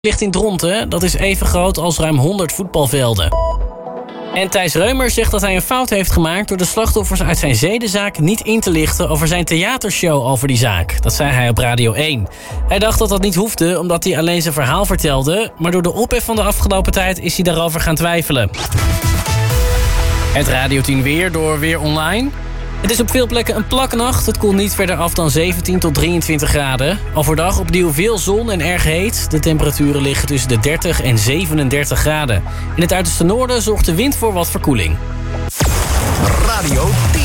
ligt in Dronten. Dat is even groot als ruim 100 voetbalvelden. En Thijs Reumer zegt dat hij een fout heeft gemaakt door de slachtoffers uit zijn zedenzaak niet in te lichten over zijn theatershow over die zaak. Dat zei hij op Radio 1. Hij dacht dat dat niet hoefde omdat hij alleen zijn verhaal vertelde, maar door de ophef van de afgelopen tijd is hij daarover gaan twijfelen. Het Radio 10 weer door Weer Online. Het is op veel plekken een plaknacht. Het koelt niet verder af dan 17 tot 23 graden. Overdag opnieuw veel zon en erg heet. De temperaturen liggen tussen de 30 en 37 graden. In het uiterste noorden zorgt de wind voor wat verkoeling. Radio 10.